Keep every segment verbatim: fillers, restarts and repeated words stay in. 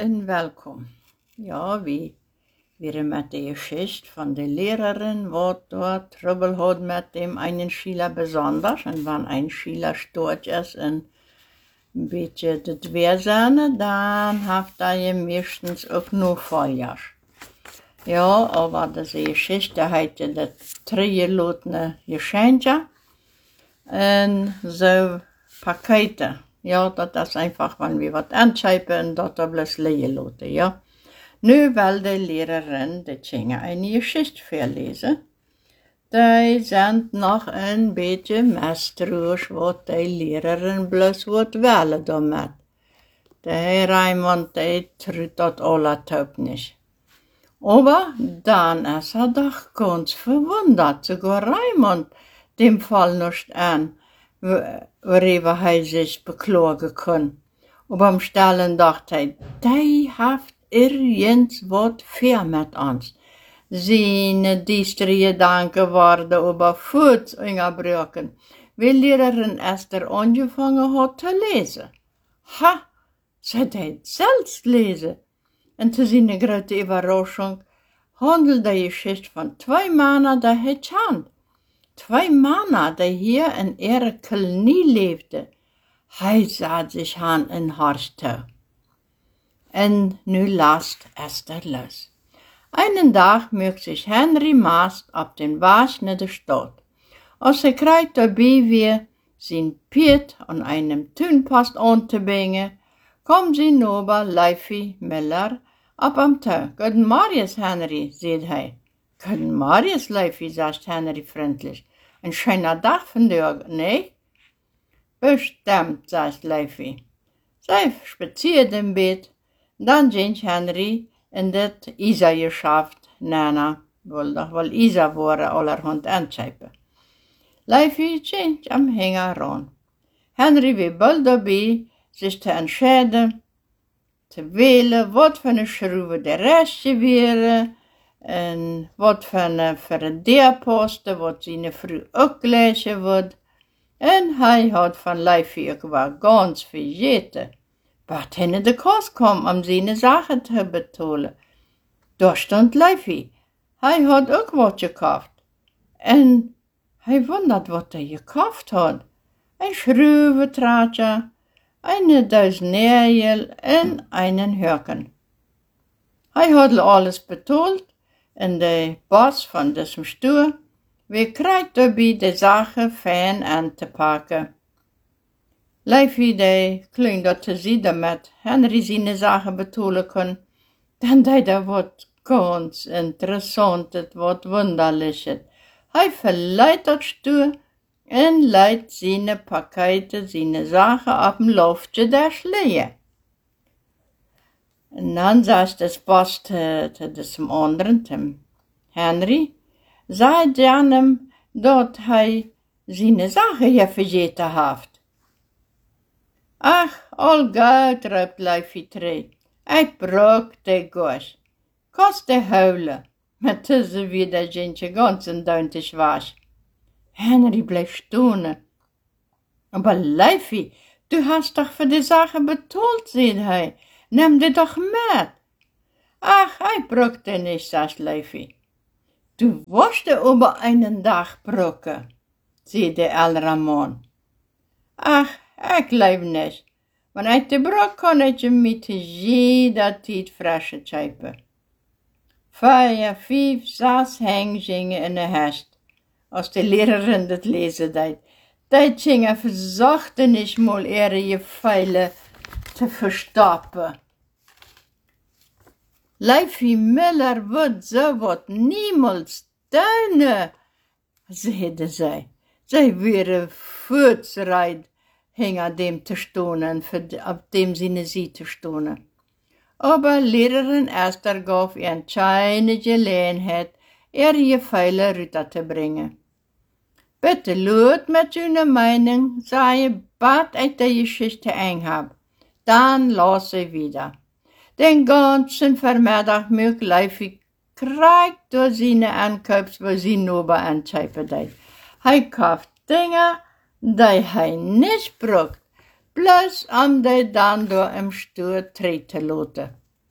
en welkom. Ja, wie weer met de Geschichte von der Lehrerin, wat dort Trouble hat mit dem einen Schüler besonders. Und wenn ein Schüler stört ist und ein bisschen das Wehrsahne, dann hat er meistens auch nur Volljahr. Ja, aber diese Geschichte hat ja das drei Geschenke und so Pakete. Ja, das ist einfach, wenn wir was anschreiben und das bloß liegen lassen, ja. Nu will die Lehrerin die Kinder eine Geschichte vorlesen. Die sind noch ein bisschen misstrauisch, was die Lehrerin bloß wird wählen damit. Der Raimund, der traut das allertaub nicht. Aber dann ist er doch ganz verwundert, sogar Raimund dem Fall nicht an, worüber er sich beklagen kann. Und beim Stellen dachte er, die hat irgend wat fair mit uns. Seine düstere Gedanken waren aber voort ingebrochen, weil Lehrerin Esther angefangen hat zu lesen. Ha, sie hat selbst lesen. Und zu seiner großen Überraschung handelt die Geschichte von zwei Männern, die het Hand. Zwei Männer, die hier in ihrer Kolonie lebten. Hij sah sich an in Harstau. En nu last Esther los. Einen Tag mögt sich Henry Mast auf den Weg nach der Stadt. Als er krijgt dabei wie sein Piet an einem Tuinpost anzubringen, kommt sie nober Leify Miller ab am Tag. Guten Marius, Henry, sagt er. Guten Marius, Leify, sagt Henry freundlich. Ein schöner Tag von dir, ne? Bestimmt, sagt Leify. Sie spaziert im Bett. Dann ging Henry in das Isa-Geschäft Nana, weil doch wohl Isa waren allerhand anschreiben. Leify ging am Hänger ran. Henry war bald dabei, sich zu entscheiden, zu wählen, was für eine Schraube der Reste wäre, und was für eine für der Poste, was seine Frau auch gleichen wird. Und er hat von Leify auch war ganz vergeten. Wat in de kast kwam om zijn zaken te betalen. Daar stond Leify. Hij had ook wat gekauft. En hij wondert wat hij gekauft had. Een schroevendraadje, een duizendnagel en een hurken. Hij had alles betaald en de baas van diesem stoel, wie krijgt daarbij de zaken fijn aan te pakken. Leify, die klingt dat te zien damit Henry seine Sachen betalen kann, dann die da wat ganz interessant, wat wunderliches. Hij verleiht dat Stuhl en leidt seine Pakete, seine Sachen auf dem Loftje der Schleie. En dan sagt das Boss zu, zu diesem anderen, dem Henry, sei gerne, dat hij seine Sachen hier vergeten hat. Ach, all gut, ruft Leify terug. Ik brok de gosh. Kost de huilen. Maar tussen wie dat Jentje ganz en duintig was. Henry bleef stonen. Aber Leify, du hast doch für die Sache betalt, sagt hij. Nimm die doch mit. Ach, ik brok de nicht, sagt Leify. Du wirst über einen Tag brocken, sagt der ältere Mann. Ach, ik leef niet. Want uit de brok kan ik je met jeder tijd frische tjeipen. Vier, vijf, zes heng gingen in de hest. Als de lerarin dat lezen deed. Die gingen verzochten niet mal ihre Gefeile te verstoppen. Leify Miller wird so wat niemals tun, zeiden zij. Zij wären voortschrijd. Hing an dem zu stonen, auf dem seine sie zu stonen. Aber Lehrerin Esther gab ihr eine Gelegenheit, ihre Gefeile rüber zu bringen. Bitte laut mit deiner Meinung, sei bad ich die Geschichte einhab, dann lass sie wieder. Den ganzen Vermittag mög Leify kriegt durch seine Ankaufs, wo sie nur bei anschreiben deit. Hij kauft Dinge, die hij nicht braucht, bloß um die dann da im Stuhl treten lassen.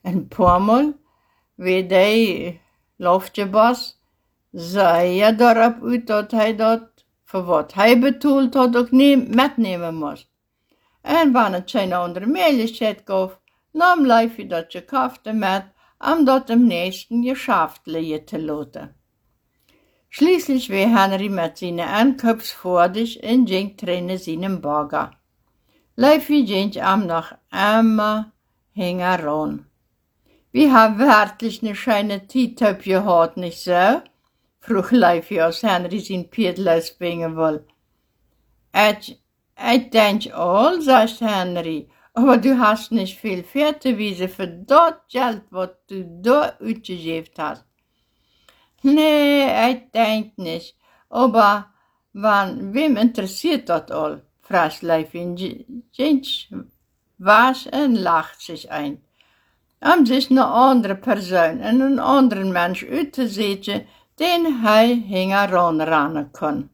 Een paar Mal, wie die Laufgebas, sei er darauf uit dat hij dat, voor wat hij betoeld had, ook niet metnemen moest. En wanneer het geen andere mogelijkheid gaf, nam Leifie dat gekafte met, om dat am nächsten geschafft leien te laten. Schließlich war Henry mit seinen Ankunft fertig und ging drinnen seinen Bagger. Leifie ging am noch immer hingeran. Wie haben wirklich ne scheine Tietöp gehad, nicht so? Frug Leifie, als Henry sein Piedel ausbringen will. Ich, ich denk all, sagt Henry, aber du hast nicht viel Pferdewiese für das Geld, was du da ausgegeben hast. Nee, ich denk nicht, aber wann, wem interessiert das all? Fragt Leifie, Jinch was und lacht sich ein. Om sich eine andere Person und einen anderen Mensch uitzusetzen, den hij hingeranrennen kann.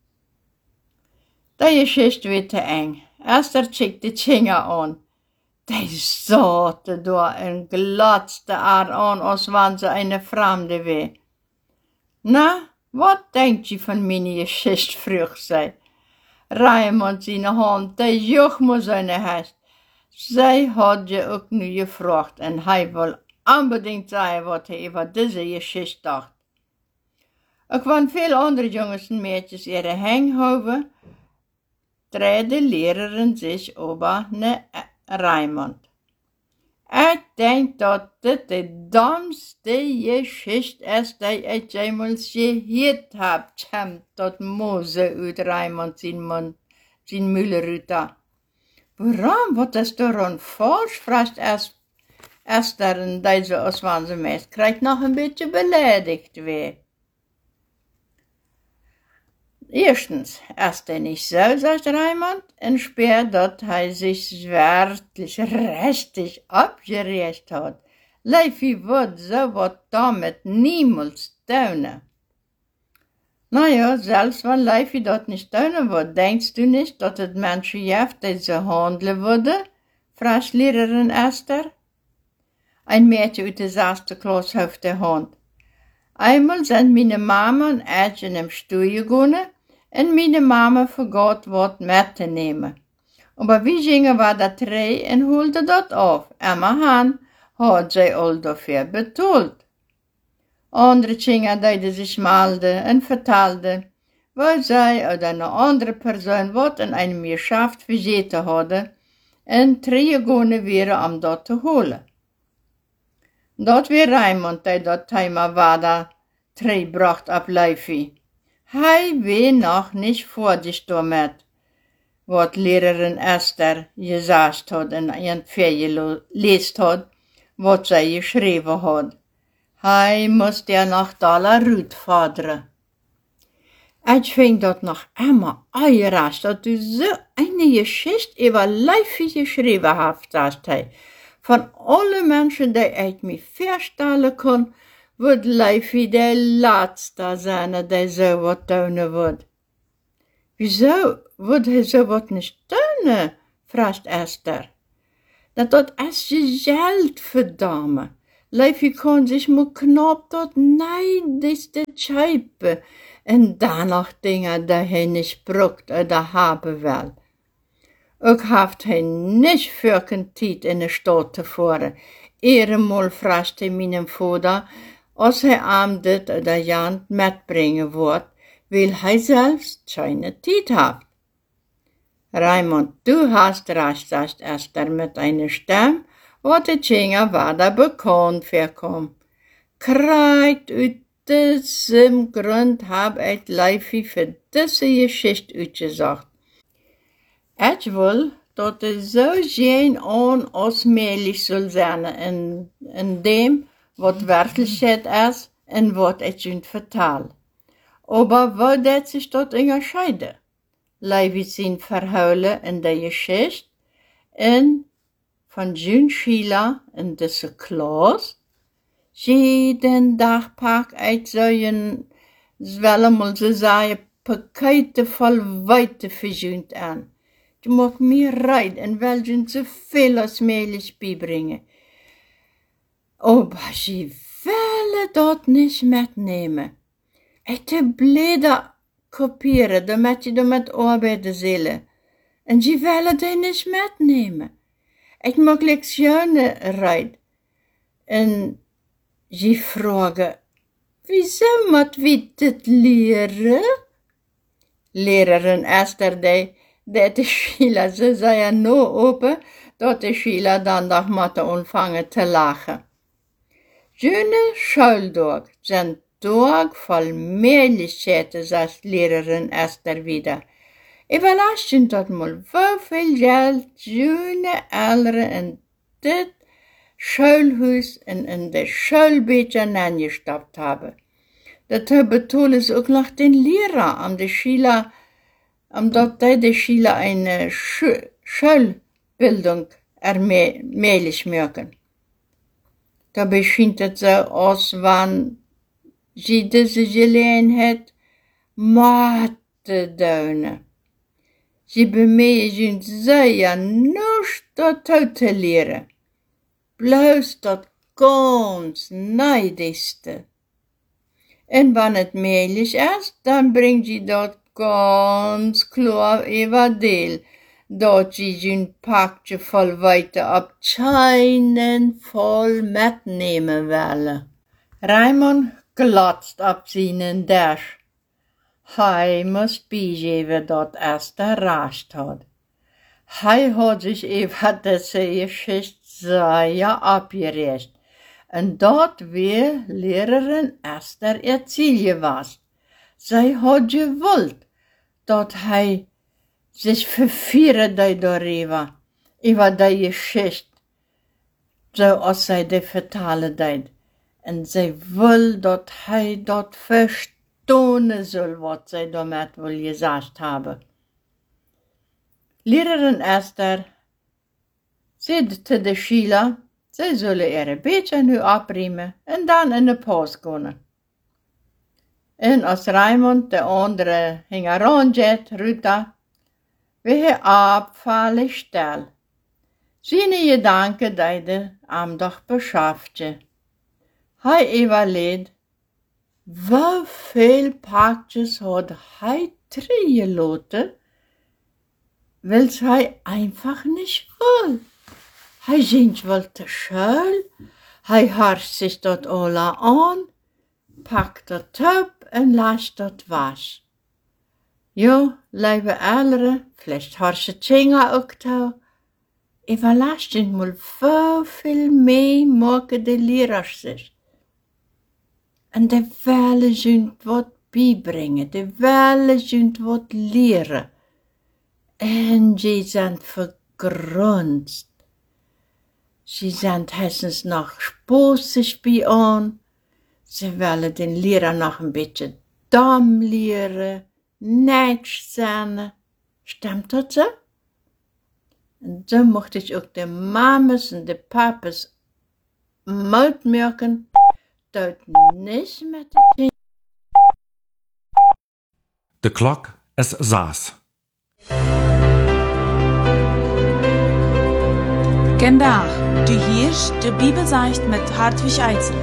Die Geschichte wird te eng. Esther checkt die Finger an. Die satte da und glotzte haar an, als wenn sie eine Fremde wäre. Na, was denkt je von meine Geschichte, frug sie. Raimund seine Hand, die joch muss seine Hest. Zij had je ook nu gevraagd en hij wil unbedingt zeggen wat hij over deze geschichte dacht. Ook van veel andere jongens en meisjes ihre hanghouden, draaide de lerarin zich over naar Raimund. Ik denk dat dit de domste geschichte is die ik jemals gehoord heb, kwam dat Mose uit Raimund zijn mond, zijn Müllerüter. Waarom? Wat is daran falsch? Fragt Esther en deze als wann ze meest krijgt nog een beetje beleidigt weer. Erstens, ist er nicht so, sagt Raimund, und später, dass er sich wirklich richtig abgeregt hat. Leifie wird so was damit niemals tun. Naja, selbst wenn Leifie das nicht tun wird, denkst du nicht, dass es Menschen gibt, die so handeln würden? Fragt Lehrerin Esther. Ein Mädchen aus der sechsten Klasse auf der Hand. Einmal sind meine Mama und ich in dem Stuhl gegangen und meine Mama vergaß, was mitzunehmen. Aber wie gingen wir da drei und holten das auf? Immerhin hat sie all dafür betalt. Andere gingen, die sich melden und vertelden, weil sie oder eine andere Person was in einem Geschäft vergeten hadden und drei gegangen wären, um das zu holen. Dat weer Raimund, die dat Thema weiter drei bracht ab Leifie. Hij war noch nicht fertig damit, was Lehrerin Esther gesagt hat und ihren Ferien gelesen hat, was sie geschrieben hat. Hij musste ja noch Dollar Rut fordern. Ich finde das noch immer überrascht, dass du so eine Geschichte über Leifie geschrieben hast, sagt er. Von allen Menschen, die ich mir vorstellen kann, wird Leifie der Letzte sein, der so was tun wird. Wieso wird er so was nicht tun? Fragt Esther. Dat dat is Geld, verdamme. Leifie kann sich mal knapp dort neidigste Scheibe und danach Dinge, die er nicht braucht oder haben will. Ook heeft hij niet voor een tijd in de stad te voeren. Eenmaal vraagt hij mijn vader, als hij aan dit oder jant metbrengen wordt, wil hij zelfs geen tijd heeft. Raimund, du hast recht, sagt Esther mit einer Stimme, wat de Tjinger weiter bekannt vorkam. Kreigt uit diesem Grund hab ich Leifie für diese Geschichte uitgesagt. Ich will, dass es so schön und ausmählich soll sein in, in dem, was Wirklichkeit ist und was ich ihnen verteile. Aber wo wird sich das unterscheiden? Leifie sind verheulen in der Geschichte und von June Schüler in dieser Klasse. Jeden Tag pack ich so ein, will mal so sagen, Pakete voll Weite für June an. Du mag mir rein und will June so viel als möglich beibringen. Aber sie wollen dort nicht mitnehmen. Ich blöder kopieren, damit sie damit arbeiten sollen. Und sie wollen die nicht mitnehmen. Ich mag Lektionen reiten. Und sie fragen, wieso moet wir das leren? Lehrerin Esther, die, die de Schüler, sie sei nur open, dat de Schüler dann doch moeten anfangen zu lachen. Schöne Schultag sind Tag voll Möglichkeiten, sagt Lehrerin Esther wieder. Überraschend dort mal, wie viel Geld schöne Eltern in das Schulhaus und in das Schulbädchen angestopft haben. Das betonen sie auch noch den Lehrer, um die Schüler, um dort die Schüler eine Schu- Schulbildung ermöglich machen. Dabei scheint es so aus, wenn sie diese Gelegenheit Mathe tun. Sie bemühen sich sehr, nichts dazu zu lehren. Bloß das ganz Neidigste. Und wenn es möglich ist, dann bringt sie dort ganz klar über Deal, dort sie ein Packje voll weiter ab Scheinen voll mitnehmen wollen. Raimund glotzt ab seinen Dash. Hij muss beigeben, dat Esther recht hat. Hij hat sich über diese Geschichte sehr abgeregt. Und dort wir Lehrerin Esther erzählen was. Sie hat gewollt, dat hij sich verführen darüber, über die Geschichte, so als sie die vertellen deed. Und sie will, dat hij dat versteht. Tone soll, was sie damit wohl gesagt haben. Lehrerin Esther sagte zu den Schülern, sie sollen ihre Bettchen nu abräumen und dann in die Pause gehen. Und als Raimund, der andere, hing herangeht, Rüta, wie abfallen still. Seine Gedanken deiden am doch beschäftigt. Hij überlegt, wie viel Packjes hat hij triegelaten, weil hij einfach nicht will. Hij zingt wel te schul, hij harscht sich dat alle an, packt dat up en lasst dat was. Jo, lieve Eltern, vielleicht harscht Tschinga ook tau, überlasst mal wie viel mehr machen die Lehrer sich. En de willen zijn wat bijbrengen, de willen zijn wat leren. En ze zijn vergrunzt. Ze zijn hessens nog spoosig bij aan. Ze willen den leraar nog een beetje dom leren, niks zijn. Stimmt dat zo? En zo mocht ik ook de mamas en de papas uitmerken. Nicht mit de De klok es saß. Gendag, du hierst de Bibelsicht mit Hartwig Eisen.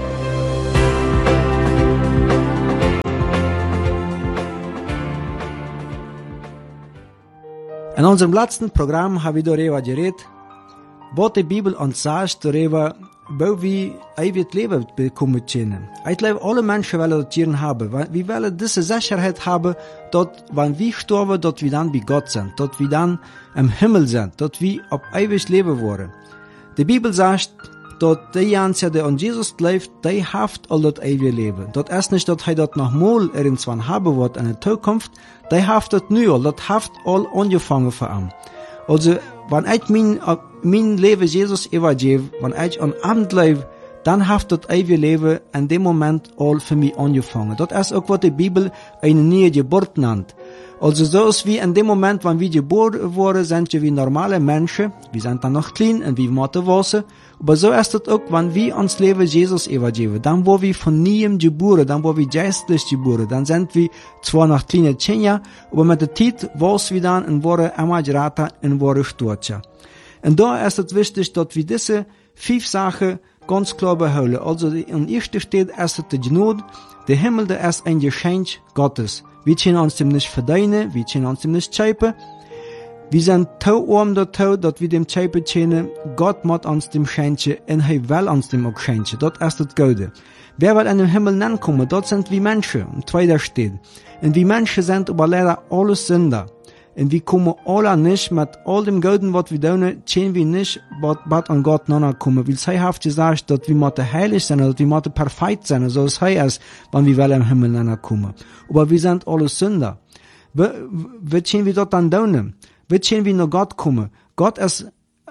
In unserem letzten Programm haben wir darüber geredet, was die Bibel uns sagt, darüber, wo wir ewig Leben bekommen können. Ich glaube, alle Menschen wollen das hier haben. Wir wollen diese Sicherheit haben, dass, wenn wir sterben, dass wir dann bei Gott sind, dass wir dann im Himmel sind, dass wir auf ewig leben wollen. Die Bibel sagt, dass die Menschen, die an Jesus glauben, die haben all das ewige Leben. Das ist nicht, dass er das nochmal irgendwann haben wird in der Zukunft, die haben das nur, das hat all angefangen für ihn. Also, wenn ich mein, mein Leben Jesus übergebe, wenn ich an Abend lebe, dann hat das ewige Leben in dem Moment all für mich angefangen. Das ist auch, was die Bibel eine neue Geburt nennt. Also so ist wie in dem Moment, wenn wir geboren wurden, sind wir wie normale Menschen. Wir sind dann noch klein und wir müssen wachsen. Aber so ist es auch, wenn wir uns Leben Jesus übergeben. Dann wo wir von neuem geboren, dann wo wir geistlich geboren, dann sind wir zwar noch kleine Kinder, aber mit der Zeit wachsen wir dann und werden immer größer und werden stärker. Und da ist es wichtig, dass wir diese fünf Sachen ganz klar behalten. Also in erster steht erst die Gnade, der Himmel, der ist ein Geschenk Gottes. Wir können uns dem nicht verdienen, wir können uns dem nicht schäpen. Wir sind zu arm dazu, dass wir dem schäpen können. Gott muss uns dem schenken und er will uns dem auch schenken. Das ist das Gute. Wer wird an den Himmel nankommen? Das sind wir Menschen. Im Zweiter steht. Und wir Menschen sind aber leider alles Sünder. Und wir kommen alle nicht mit all dem Guten, was wir tun, können wir nicht, was an Gott nankommen. Weil sie hat gesagt, dass wir müssen heilig sein, dass wir müssen perfekt sein, so es sei es, wenn wir will am Himmel nankommen. Aber wir sind alle Sünder. Wie, wie können wir das dann tun? Wie können wir nach Gott kommen? Gott ist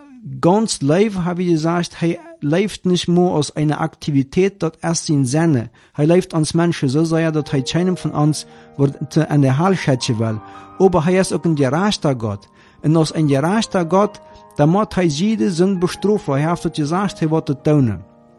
ganz live, habe ich gesagt, er lebt nicht nur aus einer Aktivität, das ist sein Sinne. Er lebt uns Menschen so sehr, dass er keinem von uns an der Herrlichkeit will. Aber er ist auch ein gerechter Gott. Und aus ein gerechter Gott, da muss er jede Sünde bestrafen. Er hat gesagt, er wird das tun.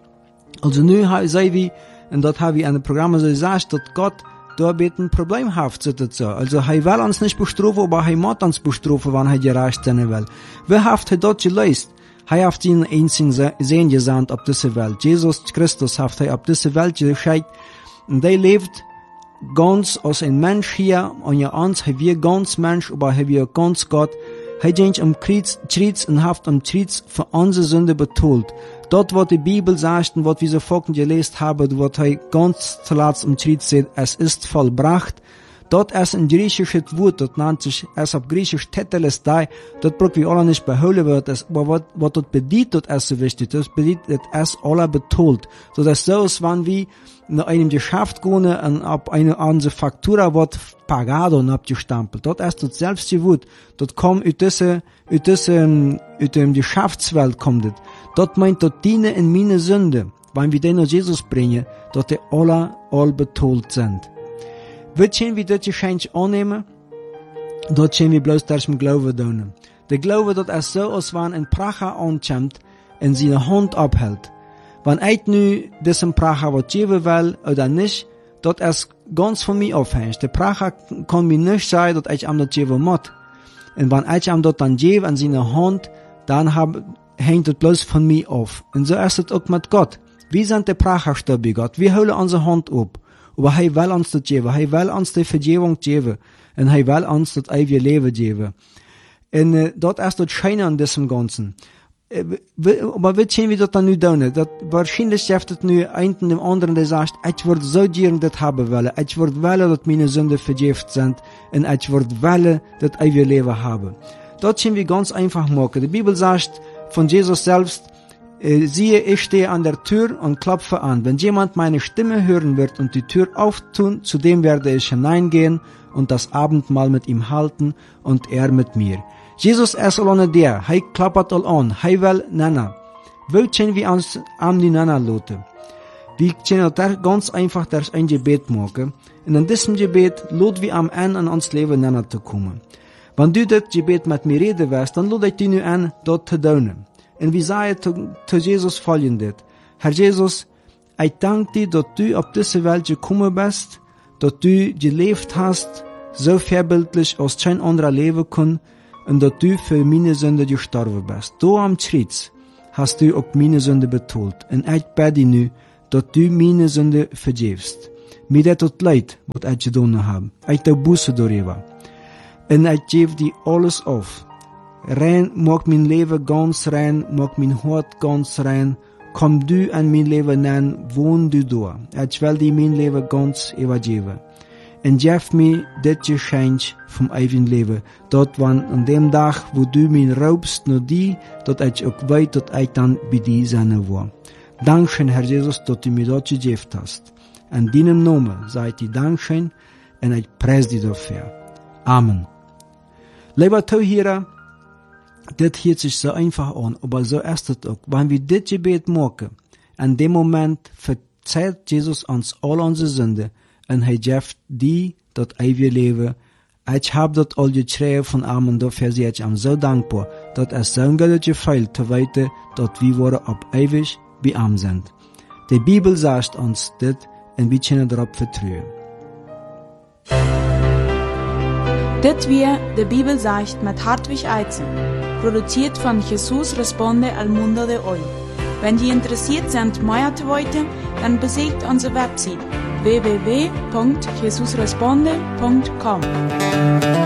Also nu sagen wir, und das habe ich in dem Programm so gesagt, dass Gott da ein Problem hat, so. Also er will uns nicht bestrafen, aber er muss uns bestrafen, wenn er gerecht sein will. Wer hat er dort geleist? Er hat ihn einzigen Sehen gesandt auf diese Welt. Jesus Christus hat er auf diese Welt geschickt. Und er lebt ganz als ein Mensch hier, und ja uns, er wir ganz Mensch, aber er wir ganz Gott. Er ging am Kreuz und hat am Kreuz für unsere Sünde betont. Dort, wo die Bibel sagt, und was wir so folgend gelesen haben, wo er ganz zuletzt am Kreuz sagt, es ist vollbracht. Dort ist ein griechisches Wort, das nennt sich, es auf Griechisch Tetelestai, dort braucht wir alle nicht beholen wird, aber was, was dort bedeutet, ist so wichtig, das bedeutet, es alle betont. So, dass so ist, wenn wir nach einem Geschäft gehen, und auf eine, unsere Faktura wird pagado und abgestampelt. Dort ist das selbst Wort, dort kommt aus dieser, aus dieser, aus dem Geschäftswelt kommt das. Dort meint dort deine und meine Sünde, wenn wir den nach Jesus bringen, dort die alle, all betont sind. Wie können wir das Geschenk annehmen? Dort können wir bloß durch den Glauben tun. Der Glaube, das ist so, als wenn ein Pracher ankommt und seine Hand abhält. Wenn ich nu diesen Pracher was geben will oder nicht, das ist ganz von mir abhängig. Der Pracher kann mir nicht sagen, dass ich ihm das geben muss. Und wenn ich ihm das dann gebe an seine Hand, dann hab, hängt das bloß von mir auf. Und so ist es auch mit Gott. Wir sind der Pracherstab bei Gott. Wir holen unsere Hand ab. Aber er will uns das geben. Er will uns die Vergebung geben. Und er will uns das ewige Leben geben. Und äh, dort ist das Schöne an diesem Ganzen. Äh, aber wie können wir das dann nu tun? Das, wahrscheinlich schafft es nu einen dem anderen, der sagt, ich würde so gern das haben wollen. Ich würde wollen, dass meine Sünden vergeben sind. Und ich würde wollen, das ewige Leben haben. Das können wir ganz einfach machen. Die Bibel sagt von Jesus selbst, Äh, siehe, ich stehe an der Tür und klopfe an. Wenn jemand meine Stimme hören wird und die Tür auftun, zu dem werde ich hineingehen und das Abendmahl mit ihm halten und er mit mir. Jesus ist alleine der, er klappert all an, er will Nana. Wo können wir uns an die Nana lassen? Wir können das ganz einfach durch ein Gebet machen. Und in diesem Gebet laden wir am Ende an uns Leben Nana zu kommen. Wenn du das Gebet mit mir reden wirst, dann lade ich dich nur an, dort zu tun. Und wir sagen zu, zu Jesus folgendes: Herr Jesus, ich danke dir, dass du auf diese Welt gekommen bist, dass du gelebt hast, so vorbildlich als kein anderer leben kann, und dass du für meine Sünde gestorben bist. Du am Kreuz hast du auch meine Sünde betont. Und ich bitte dich nun, dass du meine Sünde vergibst. Mir das tut leid, was ich getan habe. Ich tue Buße darüber. Und ich gebe dir alles auf. Rein, mag mein Leben ganz rein, mag mein Hort ganz rein. Komm du an mein Leben nennen, wohn du da. Ich will dir mein Leben ganz übergeben. Und gib mir das Geschenk vom ewigen Leben. Dort wann an dem Tag, wo du mich raubst, nur die, dort ich auch weiß, dass ich dann bei dir sein war. Dankeschön, Herr Jesus, dass du mir das gegeben hast. In deinem Namen sage ich dir Dankeschön und ich preise dich dafür. Amen. Lieber Zuhörer, das hört sich so einfach an, aber so ist es auch. Wenn wir das Gebet machen, in dem Moment verzeiht Jesus uns all unsere Sünde und er gibt dir das ewige Leben. Ich habe das all geschrieben von ihm und dafür bin ich ihm so dankbar, dass es so ein gutes Gefühl zu weiter, dass wir worden ab ewig bei ihm sind. Die Bibel sagt uns das und wir können darauf vertrauen. Dit weer de Bibel sagt mit Hartwig Eizen. produziert von Jesus Responde al Mundo de Hoy. Wenn Sie interessiert sind, mehr zu wissen, dann besucht unsere Website w w w punkt jesus responde punkt com.